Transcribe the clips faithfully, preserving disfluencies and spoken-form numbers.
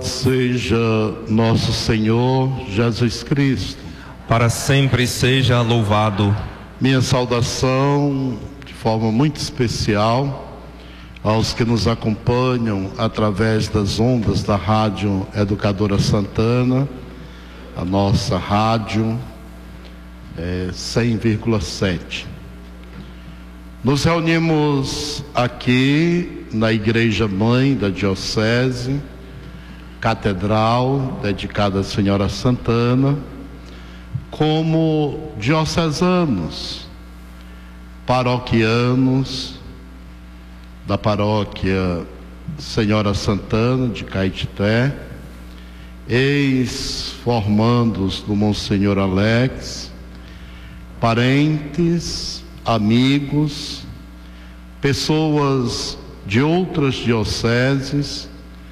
Seja nosso Senhor Jesus Cristo. Para sempre seja louvado. Minha saudação de forma muito especial aos que nos acompanham através das ondas da Rádio Educadora Santana, a nossa rádio é, cem vírgula sete. Nos reunimos aqui na Igreja Mãe da Diocese, Catedral, dedicada à Senhora Santana, como diocesanos, paroquianos da paróquia Senhora Santana de Caetité, ex-formandos do Monsenhor Alex, parentes, amigos, pessoas de outras dioceses,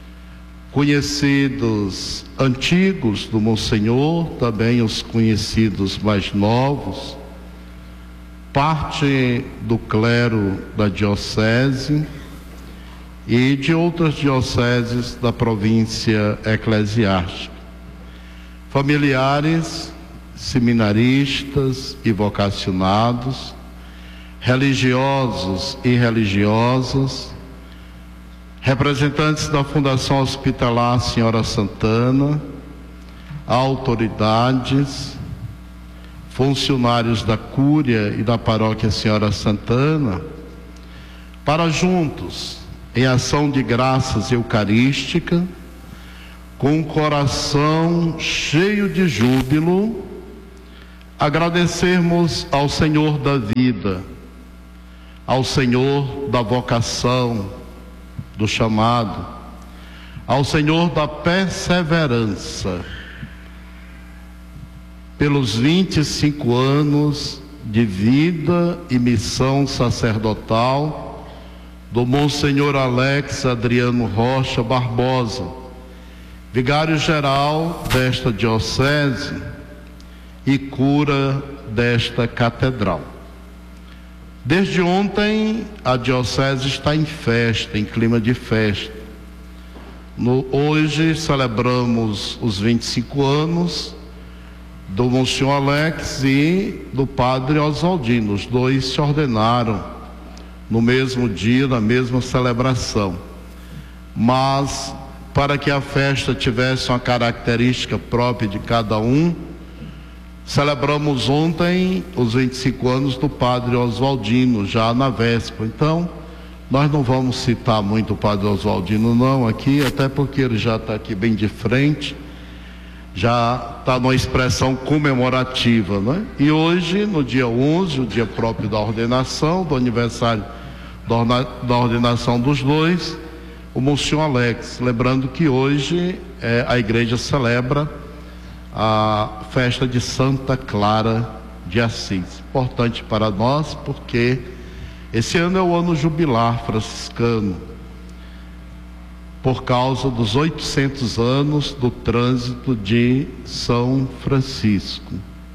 conhecidos antigos do Monsenhor, também os conhecidos mais novos, parte do clero da diocese e de outras dioceses da província eclesiástica, familiares, seminaristas e vocacionados, religiosos e religiosas, representantes da Fundação Hospitalar Senhora Santana, autoridades, funcionários da Cúria e da Paróquia Senhora Santana, para juntos, em ação de graças eucarística, com o coração cheio de júbilo, agradecermos ao Senhor da vida, ao Senhor da vocação, do chamado, ao Senhor da perseverança, pelos vinte e cinco anos de vida e missão sacerdotal do Monsenhor Alex Adriano Rocha Barbosa, vigário-geral desta diocese e cura desta catedral. Desde ontem, a diocese está em festa, em clima de festa. No, hoje, celebramos os vinte e cinco anos do Monsenhor Alex e do Padre Oswaldino. Os dois se ordenaram no mesmo dia, na mesma celebração. Mas, para que a festa tivesse uma característica própria de cada um, celebramos ontem os vinte e cinco anos do Padre Oswaldino, já na véspera. Então, nós não vamos citar muito o Padre Oswaldino não aqui, até porque ele já está aqui bem de frente, já está numa expressão comemorativa, né? E hoje, no dia onze, o dia próprio da ordenação, do aniversário da ordenação dos dois, o Monsenhor Alex, lembrando que hoje é, a igreja celebra a festa de Santa Clara de Assis. Importante para nós porque esse ano é o ano jubilar franciscano, por causa dos oitocentos anos do trânsito de São Francisco.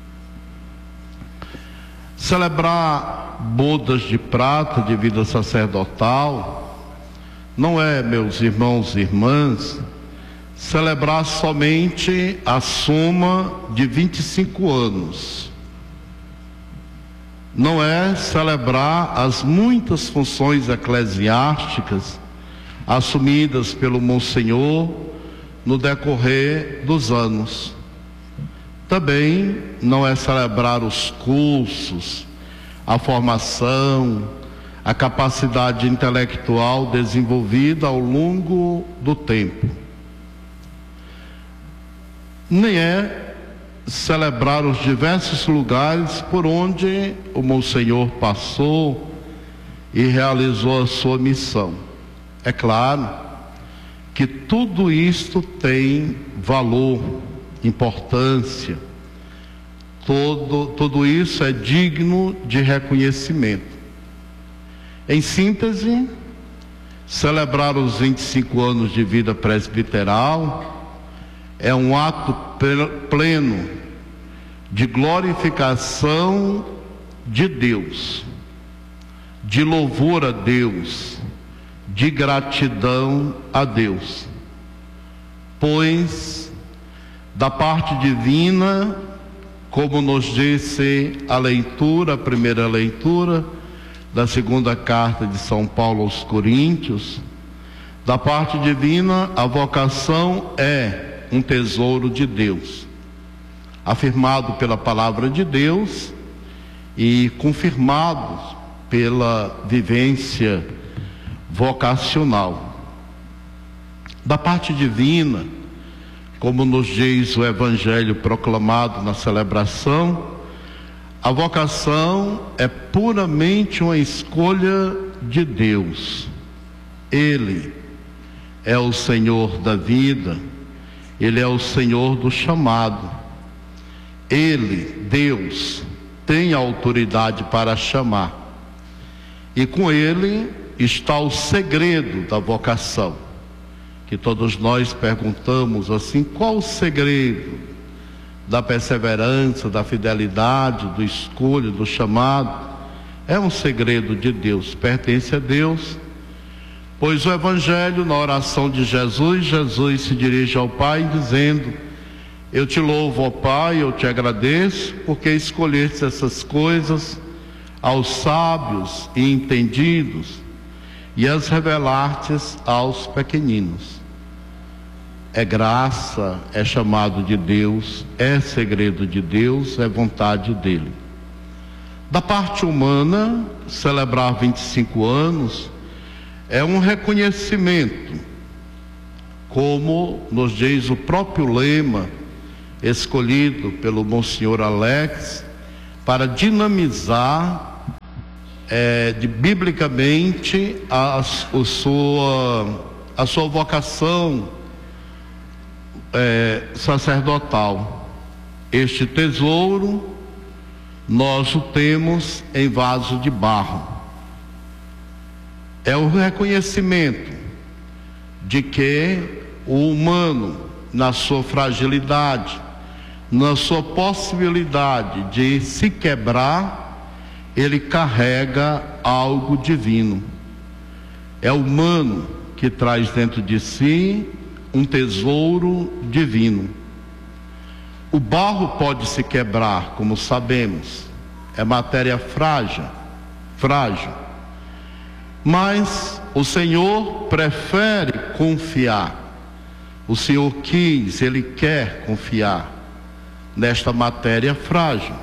Celebrar bodas de prata de vida sacerdotal não é, meus irmãos e irmãs, celebrar somente a soma de vinte e cinco anos. Não é celebrar as muitas funções eclesiásticas assumidas pelo Monsenhor no decorrer dos anos. Também não é celebrar os cursos, a formação, a capacidade intelectual desenvolvida ao longo do tempo. Nem é celebrar os diversos lugares por onde o Monsenhor passou e realizou a sua missão. É claro que tudo isto tem valor, importância, todo, tudo isso é digno de reconhecimento. Em síntese, celebrar os vinte e cinco anos de vida presbiteral é um ato pleno de glorificação de Deus, de louvor a Deus, de gratidão a Deus. pois da parte divina, como nos disse a leitura, a primeira leitura da segunda carta de São Paulo aos Coríntios, da parte divina, a vocação é um tesouro de Deus, afirmado pela palavra de Deus e confirmado pela vivência vocacional. Da parte divina, como nos diz o Evangelho proclamado na celebração, a vocação é puramente uma escolha de Deus. Ele é o Senhor da vida, Ele é o Senhor do chamado. Ele, Deus, tem autoridade para chamar. E com Ele está o segredo da vocação, que todos nós perguntamos assim: qual o segredo da perseverança, da fidelidade, do escolho, do chamado? É um segredo de Deus, pertence a Deus, pois o Evangelho, na oração de Jesus, Jesus se dirige ao Pai dizendo: eu te louvo, ó Pai, eu te agradeço, porque escolheste essas coisas aos sábios e entendidos e as revelastes aos pequeninos. É graça, é chamado de Deus, é segredo de Deus, é vontade dele. Da parte humana, celebrar vinte e cinco anos é um reconhecimento, como nos diz o próprio lema escolhido pelo Monsenhor Alex, para dinamizar é, de, biblicamente a, a, sua, a sua vocação É, sacerdotal. Este tesouro nós o temos em vaso de barro. É o reconhecimento de que o humano, na sua fragilidade, na sua possibilidade de se quebrar, ele carrega algo divino. É o humano que traz dentro de si um tesouro divino. O barro pode se quebrar, como sabemos, é matéria frágil, frágil. Mas o Senhor prefere confiar. O Senhor quis, Ele quer confiar nesta matéria frágil.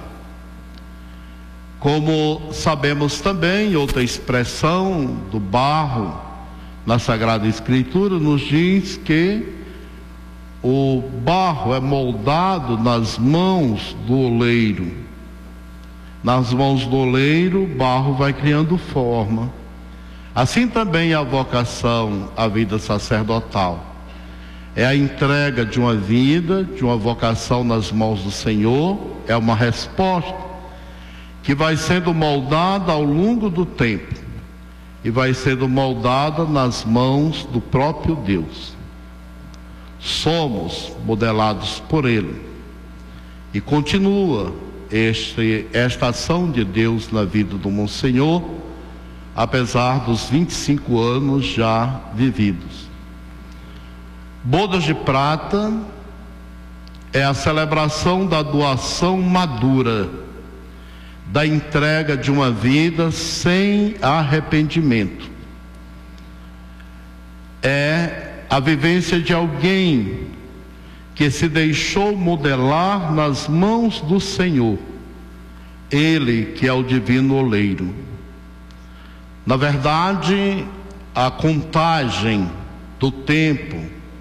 Como sabemos também, outra expressão do barro na Sagrada Escritura nos diz que o barro é moldado nas mãos do oleiro. Nas mãos do oleiro, o barro vai criando forma. Assim também a vocação, a vida sacerdotal. É a entrega de uma vida, de uma vocação nas mãos do Senhor, é uma resposta que vai sendo moldada ao longo do tempo e vai sendo moldada nas mãos do próprio Deus. Somos modelados por Ele. E continua este, esta ação de Deus na vida do Monsenhor, apesar dos vinte e cinco anos já vividos. Bodas de Prata é a celebração da doação madura, da entrega de uma vida sem arrependimento. É a vivência de alguém que se deixou modelar nas mãos do Senhor, Ele que é o divino oleiro. Na verdade, a contagem do tempo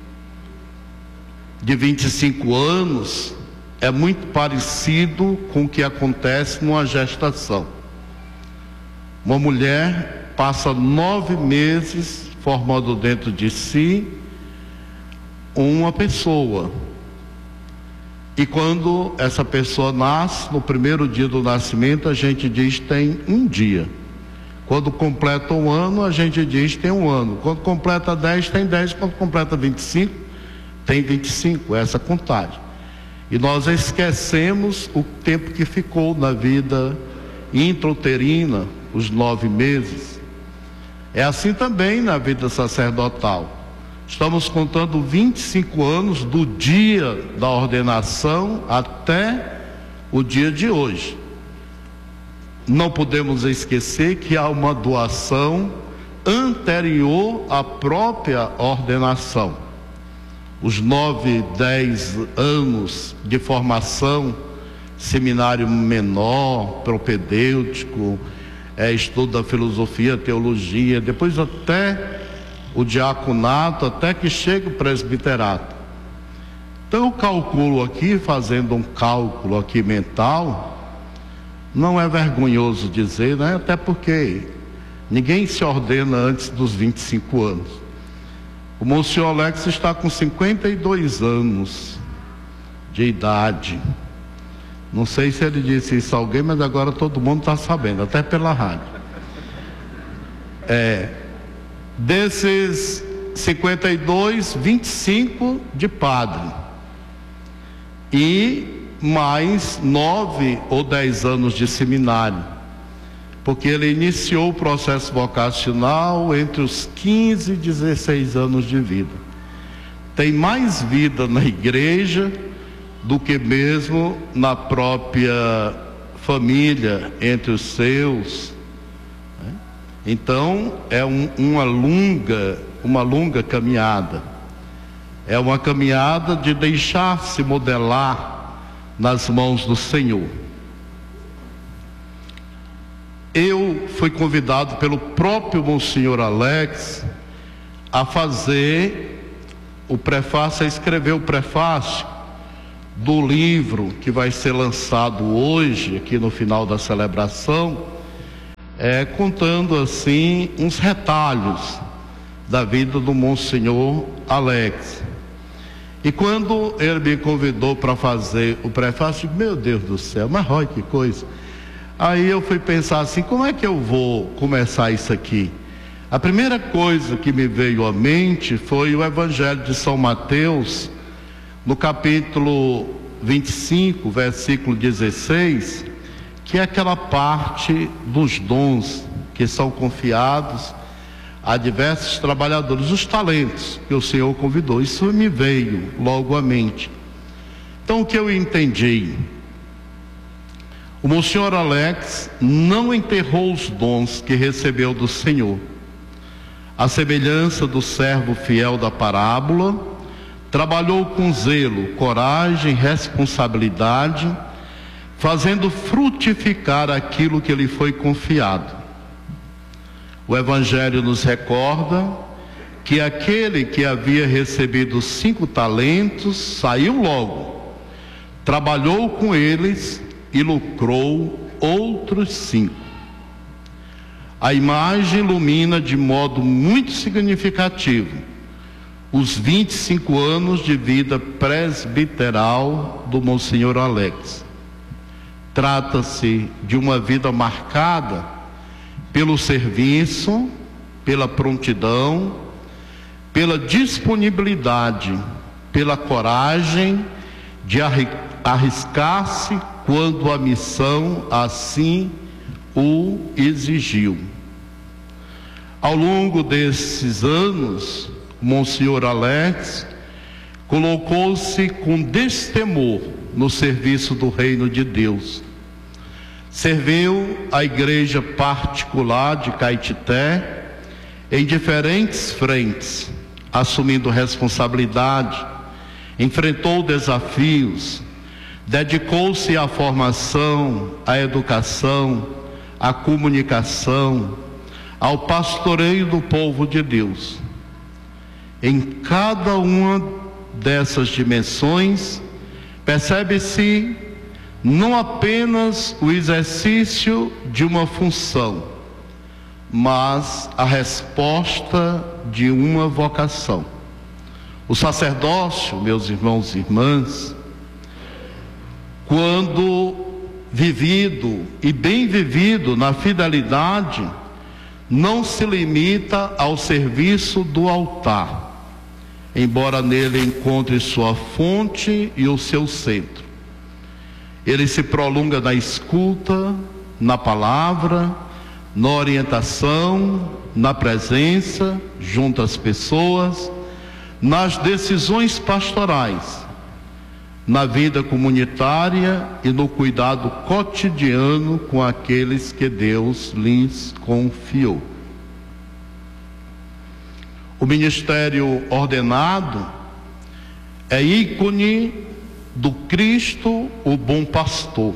de vinte e cinco anos é muito parecido com o que acontece numa gestação. Uma mulher passa nove meses formando dentro de si uma pessoa. E quando essa pessoa nasce, no primeiro dia do nascimento, a gente diz tem um dia. Quando completa um ano, a gente diz tem um ano. Quando completa dez, tem dez. Quando completa vinte e cinco, tem vinte e cinco. Essa contagem. E nós esquecemos o tempo que ficou na vida intrauterina, os nove meses. É assim também na vida sacerdotal. Estamos contando vinte e cinco anos do dia da ordenação até o dia de hoje. Não podemos esquecer que há uma doação anterior à própria ordenação. Os nove, dez anos de formação, seminário menor, propedêutico, é, estudo da filosofia, teologia, depois até o diaconato, até que chega o presbiterato. Então eu calculo aqui, fazendo um cálculo aqui mental, não é vergonhoso dizer, né? Até porque ninguém se ordena antes dos vinte e cinco anos. O Monsenhor Alex está com cinquenta e dois anos de idade. Não sei se ele disse isso a alguém, mas agora todo mundo está sabendo, até pela rádio. É, desses cinquenta e dois, vinte e cinco de padre. E mais nove ou dez anos de seminário. Porque ele iniciou o processo vocacional entre os quinze e dezesseis anos de vida. Tem mais vida na igreja do que mesmo na própria família, entre os seus. Então é um, uma longa, uma longa caminhada. É uma caminhada de deixar-se modelar nas mãos do Senhor. Eu fui convidado pelo próprio Monsenhor Alex a fazer o prefácio, a escrever o prefácio do livro que vai ser lançado hoje, aqui no final da celebração, é, contando assim uns retalhos da vida do Monsenhor Alex. E quando ele me convidou para fazer o prefácio, eu disse, meu Deus do céu, mas olha que coisa. Aí eu fui pensar assim, como é que eu vou começar isso aqui? A primeira coisa que me veio à mente foi o Evangelho de São Mateus, no capítulo vinte e cinco, versículo dezesseis, que é aquela parte dos dons que são confiados a diversos trabalhadores, os talentos que o Senhor convidou. Isso me veio logo à mente. Então o que eu entendi? O Monsenhor Alex não enterrou os dons que recebeu do Senhor. A semelhança do servo fiel da parábola, trabalhou com zelo, coragem, responsabilidade, fazendo frutificar aquilo que lhe foi confiado. O Evangelho nos recorda que aquele que havia recebido cinco talentos saiu logo, trabalhou com eles e lucrou outros cinco. A imagem ilumina de modo muito significativo os vinte e cinco anos de vida presbiteral do Monsenhor Alex. Trata-se de uma vida marcada pelo serviço, pela prontidão, pela disponibilidade, pela coragem de arriscar-se quando a missão assim o exigiu. Ao longo desses anos, Monsenhor Alex colocou-se com destemor no serviço do reino de Deus. Serviu a igreja particular de Caetité em diferentes frentes, assumindo responsabilidade, enfrentou desafios, dedicou-se à formação, à educação, à comunicação, ao pastoreio do povo de Deus. Em cada uma dessas dimensões, percebe-se não apenas o exercício de uma função, mas a resposta de uma vocação. O sacerdócio, meus irmãos e irmãs, quando vivido e bem vivido na fidelidade, não se limita ao serviço do altar, embora nele encontre sua fonte e o seu centro. Ele se prolonga na escuta, na palavra, na orientação, na presença, junto às pessoas, nas decisões pastorais, na vida comunitária e no cuidado cotidiano com aqueles que Deus lhes confiou. O ministério ordenado é ícone do Cristo, o bom pastor.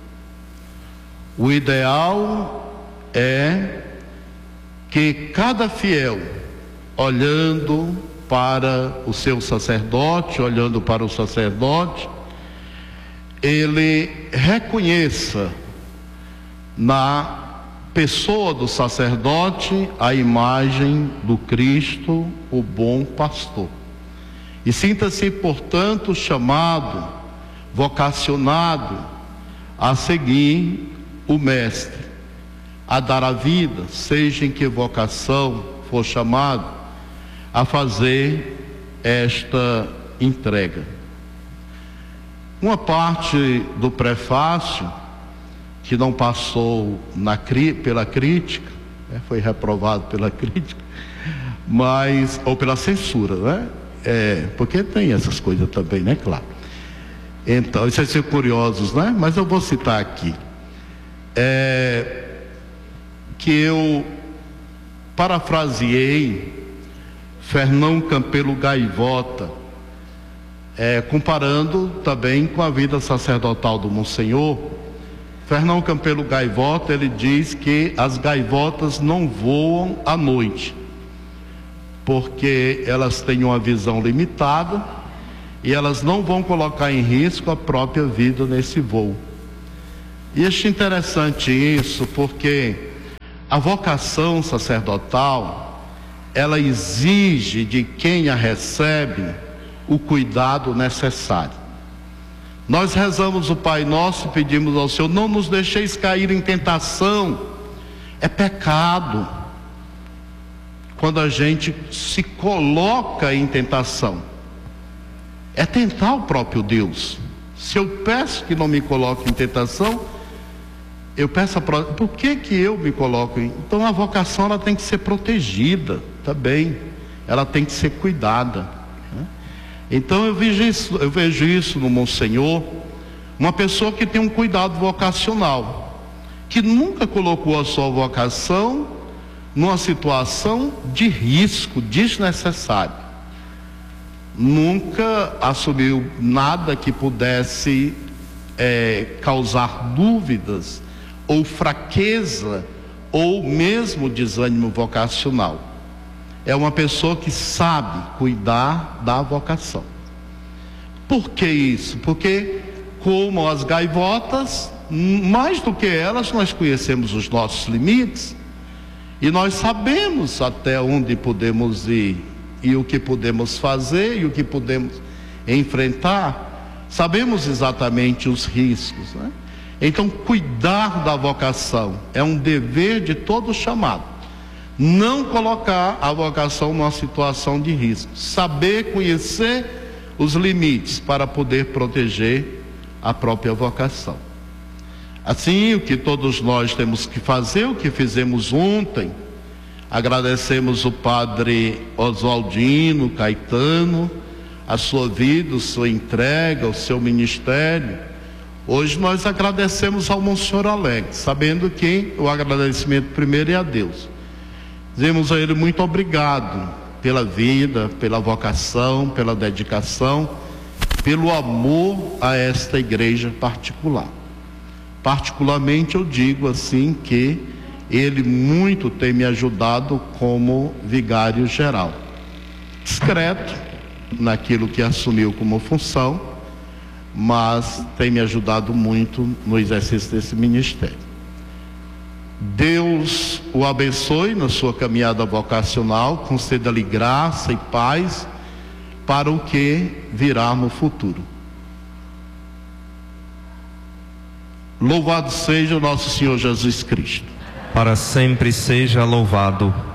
O ideal é que cada fiel, olhando para o seu sacerdote, olhando para o sacerdote, ele reconheça na pessoa do sacerdote a imagem do Cristo, o bom pastor. E sinta-se, portanto, chamado, vocacionado a seguir o Mestre, a dar a vida, seja em que vocação for chamado, a fazer esta entrega. Uma parte do prefácio que não passou na, pela crítica, né, foi reprovado pela crítica, mas, ou pela censura, né? É, porque tem essas coisas também, né? Claro. Então, vocês são curiosos, né? Mas eu vou citar aqui. É, que eu parafraseei Fernão Campelo Gaivota, é, comparando também com a vida sacerdotal do Monsenhor. Fernão Campelo Gaivota, ele diz que as gaivotas não voam à noite, porque elas têm uma visão limitada e elas não vão colocar em risco a própria vida nesse voo. E acho interessante isso, porque a vocação sacerdotal, ela exige de quem a recebe o cuidado necessário. Nós rezamos o Pai Nosso e pedimos ao Senhor: não nos deixeis cair em tentação. É pecado quando a gente se coloca em tentação. É tentar o próprio Deus. Se eu peço que não me coloque em tentação, eu peço a própria, por que que eu me coloco em... Então a vocação, ela tem que ser protegida também, ela tem que ser cuidada, né? Então eu vejo isso, eu vejo isso no Monsenhor, uma pessoa que tem um cuidado vocacional, que nunca colocou a sua vocação numa situação de risco desnecessário, nunca assumiu nada que pudesse é, causar dúvidas ou fraqueza ou mesmo desânimo vocacional. É uma pessoa que sabe cuidar da vocação. Por que isso? Porque, como as gaivotas, mais do que elas, nós conhecemos os nossos limites e nós sabemos até onde podemos ir e o que podemos fazer e o que podemos enfrentar. Sabemos exatamente os riscos, né? Então, cuidar da vocação é um dever de todo chamado. Não colocar a vocação numa situação de risco. Saber conhecer os limites para poder proteger a própria vocação. Assim, o que todos nós temos que fazer, o que fizemos ontem, agradecemos o padre Oswaldino Caetano, a sua vida, a sua entrega, o seu ministério. Hoje nós agradecemos ao Monsenhor Alegre, sabendo que o agradecimento primeiro é a Deus. Dizemos a ele muito obrigado pela vida, pela vocação, pela dedicação, pelo amor a esta igreja particular. Particularmente eu digo assim que ele muito tem me ajudado como vigário geral. Discreto naquilo que assumiu como função, mas tem me ajudado muito no exercício desse ministério. Deus o abençoe na sua caminhada vocacional, conceda-lhe graça e paz para o que virá no futuro. Louvado seja o nosso Senhor Jesus Cristo. Para sempre seja louvado.